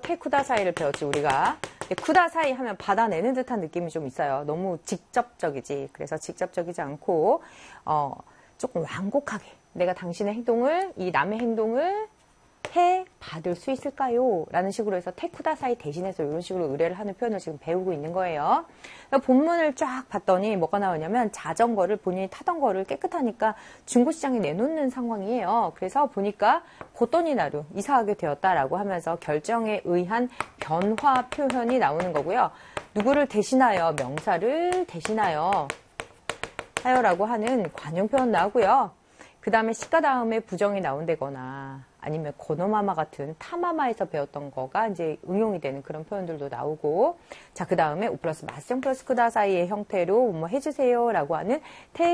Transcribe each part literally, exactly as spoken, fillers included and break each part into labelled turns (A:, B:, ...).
A: 테 쿠다사이를 배웠지 우리가. 쿠다사이 하면 받아내는 듯한 느낌이 좀 있어요. 너무 직접적이지. 그래서 직접적이지 않고 어, 조금 완곡하게 내가 당신의 행동을, 이 남의 행동을 해 받을 수 있을까요? 라는 식으로 해서 테 쿠다사이 대신해서 이런 식으로 의뢰를 하는 표현을 지금 배우고 있는 거예요. 본문을 쫙 봤더니 뭐가 나오냐면 자전거를 본인이 타던 거를 깨끗하니까 중고시장에 내놓는 상황이에요. 그래서 보니까 고토니나루, 이사하게 되었다라고 하면서 결정에 의한 변화 표현이 나오는 거고요. 누구를 대신하여, 명사를 대신하여 하여라고 하는 관용 표현 나오고요. 그 다음에 시가 다음에 부정이 나온다거나 아니면 고노마마 같은 타마마에서 배웠던 거가 이제 응용이 되는 그런 표현들도 나오고, 자, 그 다음에 오 플러스 마스형 플러스 쿠다사이의 형태로 뭐 해주세요 라고 하는 테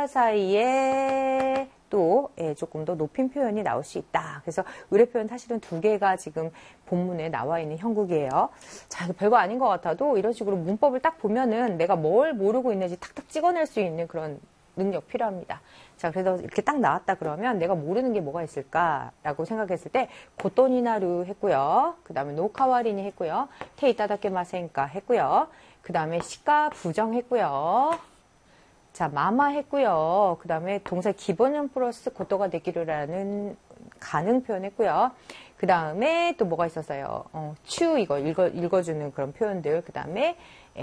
A: 쿠다사이의 또 예, 조금 더 높인 표현이 나올 수 있다. 그래서 의뢰 표현 사실은 두 개가 지금 본문에 나와 있는 형국이에요. 자, 이거 별거 아닌 것 같아도 이런 식으로 문법을 딱 보면은 내가 뭘 모르고 있는지 탁탁 찍어낼 수 있는 그런 능력 필요합니다. 자, 그래서 이렇게 딱 나왔다 그러면 내가 모르는 게 뭐가 있을까라고 생각했을 때 고토니나루 했고요. 그 다음에 노카와리니 했고요. 테 이타다케마센까 했고요. 그 다음에 시가 부정 했고요. 자, 마마 했고요. 그 다음에 동사 기본형 플러스 고토가 되기르라는 가능 표현 했고요. 그 다음에 또 뭐가 있었어요? 어, 추 이거 읽어, 읽어주는 그런 표현들. 그 다음에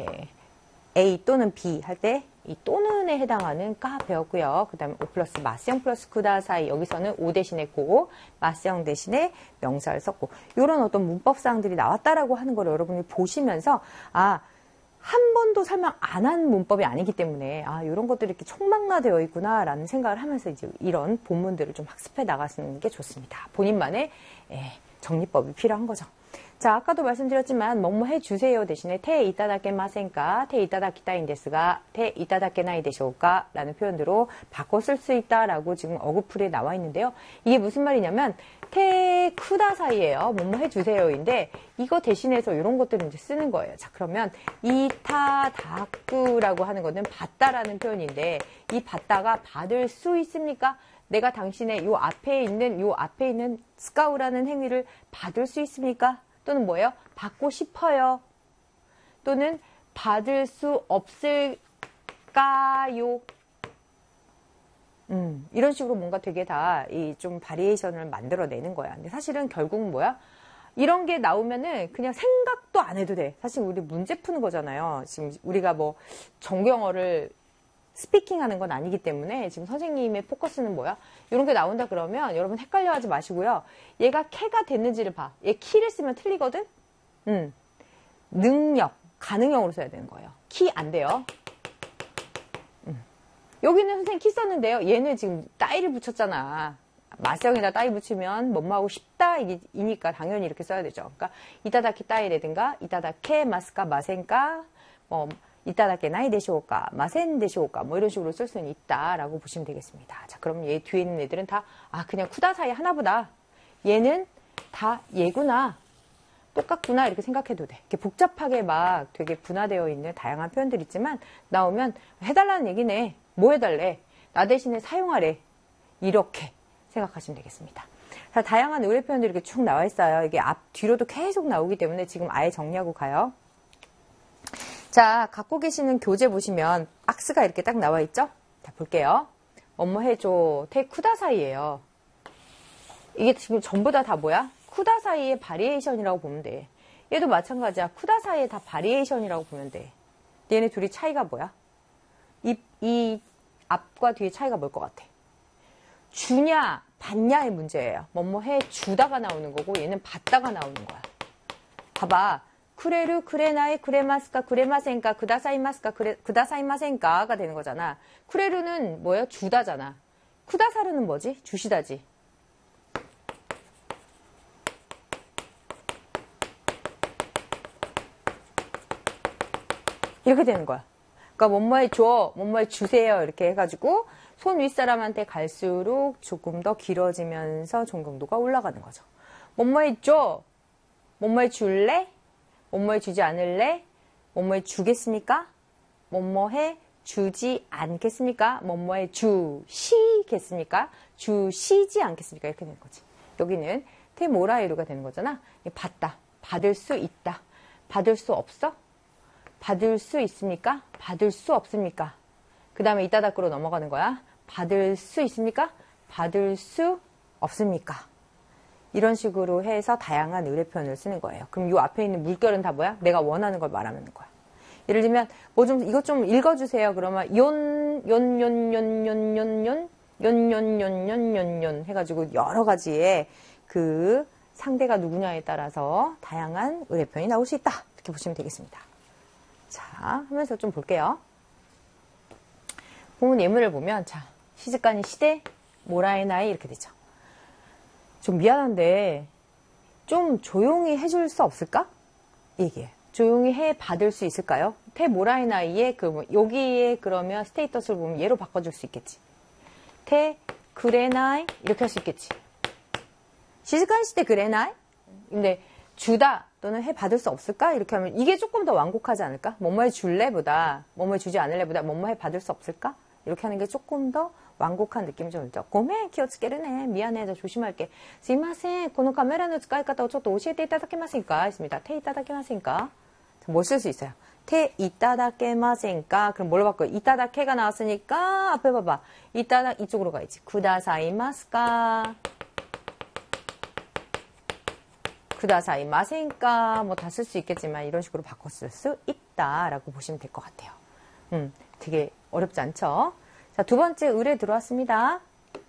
A: A 또는 B 할 때 이 또는에 해당하는 까 배웠고요. 그 다음에 오 플러스 마스형 플러스 쿠다사이, 여기서는 오 대신에 고, 마스형 대신에 명사를 썼고, 이런 어떤 문법사항들이 나왔다라고 하는 걸 여러분이 보시면서 아, 한 번도 설명 안 한 문법이 아니기 때문에 아, 이런 것들이 이렇게 총망라되어 있구나 라는 생각을 하면서 이제 이런 본문들을 좀 학습해 나가시는 게 좋습니다. 본인만의 예, 정리법이 필요한 거죠. 자, 아까도 말씀드렸지만 뭐뭐 해주세요 대신에 테 이타다케마센까, 테 이타다키타인데스가, 테 이타다케나이 데쇼까 라는 표현으로 바꿔 쓸 수 있다라고 지금 어구풀에 나와 있는데요. 이게 무슨 말이냐면 테 쿠다사이예요. 뭐뭐 해주세요인데 이거 대신해서 이런 것들을 이제 쓰는 거예요. 자, 그러면 이타다쿠라고 하는 거는 받다라는 표현인데 이 받다가 받을 수 있습니까? 내가 당신의 요 앞에 있는 요 앞에 있는 스카우라는 행위를 받을 수 있습니까? 또는 뭐예요? 받고 싶어요. 또는 받을 수 없을까요? 음, 이런 식으로 뭔가 되게 다 이 좀 바리에이션을 만들어내는 거야. 근데 사실은 결국은 뭐야? 이런 게 나오면은 그냥 생각도 안 해도 돼. 사실 우리 문제 푸는 거잖아요. 지금 우리가 뭐 정경어를 스피킹 하는 건 아니기 때문에 지금 선생님의 포커스는 뭐야? 이런 게 나온다 그러면 여러분 헷갈려 하지 마시고요. 얘가 캐가 됐는지를 봐. 얘 키를 쓰면 틀리거든? 음. 능력, 가능형으로 써야 되는 거예요. 키 안 돼요. 음. 여기는 선생님 키 썼는데요. 얘는 지금 따이를 붙였잖아. 마스형에다 따이 붙이면 뭐뭐 하고 싶다 이니까 당연히 이렇게 써야 되죠. 그러니까 이타다키 따이라든가 이타다케 마스카 마센까 뭐 이타다케 나이 데시오까, 마센 데시오까, 뭐 이런 식으로 쓸 수는 있다라고 보시면 되겠습니다. 자, 그럼 얘 뒤에 있는 애들은 다, 아, 그냥 쿠다사이 하나보다. 얘는 다 얘구나. 똑같구나. 이렇게 생각해도 돼. 이렇게 복잡하게 막 되게 분화되어 있는 다양한 표현들 있지만, 나오면 해달라는 얘기네. 뭐 해달래? 나 대신에 사용하래. 이렇게 생각하시면 되겠습니다. 자, 다양한 의뢰 표현들이 이렇게 쭉 나와 있어요. 이게 앞, 뒤로도 계속 나오기 때문에 지금 아예 정리하고 가요. 자, 갖고 계시는 교재 보시면 박스가 이렇게 딱 나와 있죠? 자, 볼게요. 뭐뭐 해줘. 테 쿠다사이예요. 이게 지금 전부 다 다 뭐야? 쿠다사이의 바리에이션이라고 보면 돼. 얘도 마찬가지야. 쿠다사이의 다 바리에이션이라고 보면 돼. 얘네 둘이 차이가 뭐야? 이, 이 앞과 뒤의 차이가 뭘 것 같아? 주냐, 받냐의 문제예요. 뭐뭐 해 주다가 나오는 거고 얘는 받다가 나오는 거야. 봐봐. 쿠레루, 쿠레나이, 쿠레마스카, 쿠레마센까, 쿠다사이마스카, 쿠레, 쿠다사이마센까가 되는 거잖아. 쿠레루는 뭐예요? 주다잖아. 쿠다사루는 뭐지? 주시다지. 이렇게 되는 거야. 그러니까 뭐뭐해 줘, 뭐뭐해 주세요 이렇게 해가지고 손 윗사람한테 갈수록 조금 더 길어지면서 존경도가 올라가는 거죠. 뭐뭐해 줘, 뭐뭐해 줄래? 뭐뭐해 주지 않을래? 뭐뭐해 주겠습니까? 뭐뭐해 주지 않겠습니까? 뭐뭐해 주시겠습니까? 주시지 않겠습니까? 이렇게 되는 거지. 여기는 테모라이루가 되는 거잖아. 받다, 받을 수 있다. 받을 수 없어? 받을 수 있습니까? 받을 수 없습니까? 그 다음에 이따다끄로 넘어가는 거야. 받을 수 있습니까? 받을 수 없습니까? 이런 식으로 해서 다양한 의뢰 표현을 쓰는 거예요. 그럼 이 앞에 있는 물결은 다 뭐야? 내가 원하는 걸 말하는 거야. 예를 들면 뭐 좀 이것 좀 읽어주세요. 그러면 연, 연, 연, 연, 연, 연, 연, 연, 연, 연, 연, 연, 연 해가지고 여러 가지의 그 상대가 누구냐에 따라서 다양한 의뢰 표현이 나올 수 있다. 이렇게 보시면 되겠습니다. 자, 하면서 좀 볼게요. 본문 예문을 보면 자, 시즈간이 시대, 모라의 나이 이렇게 되죠. 좀 미안한데 좀 조용히 해줄 수 없을까? 얘기해. 조용히 해 받을 수 있을까요? 테 모라의 나이에 그 뭐 여기에 그러면 스테이터스를 보면 얘로 바꿔줄 수 있겠지. 테 그레나이 이렇게 할 수 있겠지. 시즈간 시대 그레나이? 근데 주다 또는 해 받을 수 없을까? 이렇게 하면 이게 조금 더 완곡하지 않을까? 뭐뭐해 줄래보다 뭐뭐해 주지 않을래보다 뭐뭐해 받을 수 없을까? 이렇게 하는 게 조금 더 완곡한 느낌이 좀 있죠. 고메 키오츠케르네. 미안해. 저 조심할게. 스이마센. 고노 카메라의使い方をちょっと教えていただけませんか? 있습니다. 테いただけませんか? 뭐 쓸 수 있어요? 테いただけませんか? 그럼 뭘로 바꿔요?いただけ가 나왔으니까 앞에 봐봐. いただ 이쪽으로 가야지. くださいますか? くださいませんか? 뭐 다 쓸 수 있겠지만 이런 식으로 바꿔 쓸 수 있다라고 보시면 될 것 같아요. 음, 되게 어렵지 않죠? 자, 두 번째 의뢰 들어왔습니다.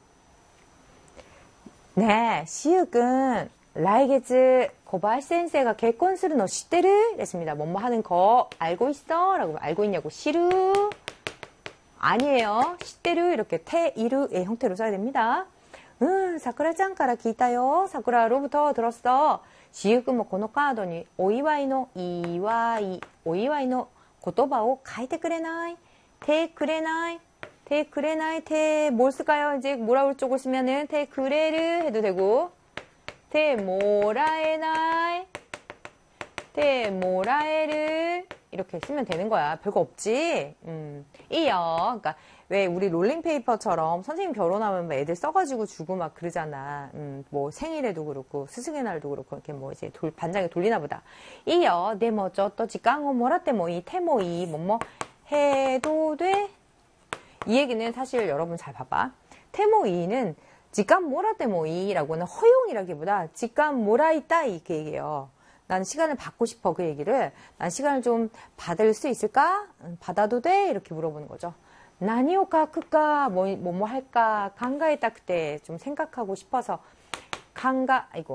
A: 네, 시욱은 라이게즈 고바야시 센세가 개콘스를 너 시대를 했습니다. 뭐뭐 하는 거 알고 있어? 라고 알고 있냐고 시루 아니에요. 시대를 이렇게 테이루의 형태로 써야 됩니다. 응, 사쿠라짱から 기타요. 사쿠라로부터 들었어. 시욱은 뭐このカードにお祝いの祝いお祝いの言葉を書いてくれない? 테くれない? 테 그레나이 테 뭘 쓸까요? 이제 뭐라고 쪽을 쓰면은 테 그레르 해도 되고 테 모라에나이 테 모라에르 이렇게 쓰면 되는 거야. 별거 없지. 음, 이요. 그러니까 왜 우리 롤링페이퍼처럼 선생님 결혼하면 애들 써가지고 주고 막 그러잖아. 음, 뭐 생일에도 그렇고 스승의 날도 그렇고 이렇게 뭐 이제 돌, 반장에 돌리나 보다. 이요. 네 뭐 저 또 지깡어 뭐라때 뭐이 테모이 뭐뭐 해도 돼. 이 얘기는 사실 여러분 잘 봐봐. 테모이는 직감 모라 테모이라고는 허용이라기보다 직감 모라 있다 이렇게 얘기해요. 난 시간을 받고 싶어 그 얘기를. 난 시간을 좀 받을 수 있을까? 받아도 돼? 이렇게 물어보는 거죠. 나니오까 크까 뭐 뭐 뭐 할까? 강가에 딱 그때 좀 생각하고 싶어서 강가 아이고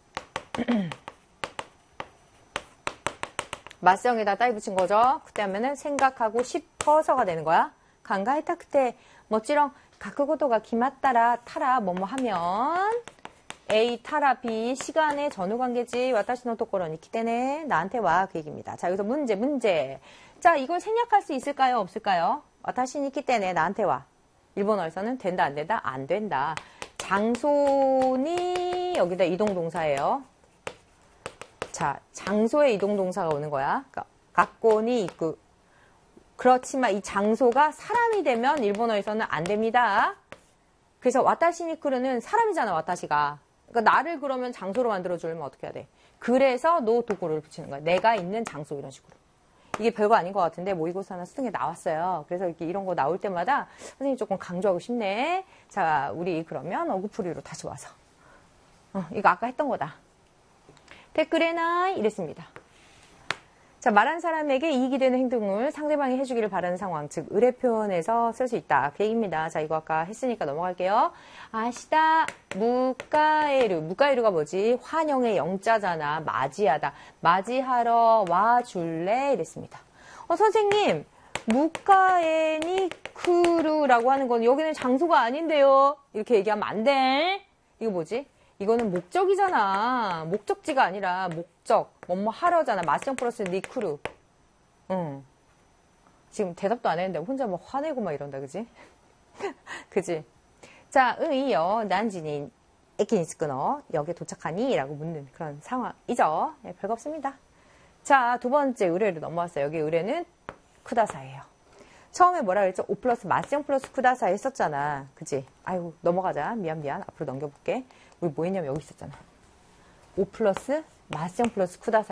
A: 맞성에다 따위 붙인 거죠. 그때 하면은 생각하고 싶어서가 되는 거야. 강가에다 그때 뭐지롱 가쿠고도가 기맞따라 타라 뭐뭐 하면 A 타라 B 시간의 전후 관계지 와타시노 토코로니 기대네 나한테 와 그 얘기입니다. 자 여기서 문제 문제. 자 이걸 생략할 수 있을까요 없을까요? 와타시니 기대네 나한테 와. 일본어에서는 된다 안 된다 안 된다. 장소니 여기다 이동동사예요. 자 장소에 이동동사가 오는 거야. 그러니까 갖고니 있고 그렇지만 이 장소가 사람이 되면 일본어에서는 안 됩니다. 그래서 와타시니쿠르는 사람이잖아, 와타시가. 그러니까 나를 그러면 장소로 만들어주려면 어떻게 해야 돼? 그래서 노 도구를 붙이는 거야. 내가 있는 장소 이런 식으로. 이게 별거 아닌 것 같은데 모의고사나 수능에 나왔어요. 그래서 이렇게 이런 거 나올 때마다 선생님 조금 강조하고 싶네. 자, 우리 그러면 어구풀이로 다시 와서. 어, 이거 아까 했던 거다. 댓글에나이 이랬습니다. 자, 말한 사람에게 이익이 되는 행동을 상대방이 해주기를 바라는 상황, 즉 의뢰 표현에서 쓸 수 있다. 그 얘기입니다. 자, 이거 아까 했으니까 넘어갈게요. 아시다 무카에루. 무카에루가 뭐지? 환영의 영자잖아. 맞이하다. 맞이하러 와줄래? 이랬습니다. 어, 선생님, 무카에니쿠루라고 하는 건 여기는 장소가 아닌데요. 이렇게 얘기하면 안 돼. 이거 뭐지? 이거는 목적이잖아. 목적지가 아니라 목적. 뭐뭐 하러잖아. 맞성 플러스 니쿠루. 응. 지금 대답도 안 했는데 혼자 막 화내고 막 이런다. 그지? 그지? 자, 의요. 난지니 에키니스크너. 역에 도착하니? 라고 묻는 그런 상황이죠. 네, 별거 없습니다. 자, 두 번째 의뢰로 넘어왔어요. 여기 의뢰는 쿠다사예요. 처음에 뭐라 그랬죠? 오 플러스 맞성 플러스 쿠다사 했었잖아. 그지? 아이고, 넘어가자. 미안, 미안. 앞으로 넘겨볼게. 우리 뭐 했냐면 여기 있었잖아. 오 플러스 마스형 플러스 쿠다사이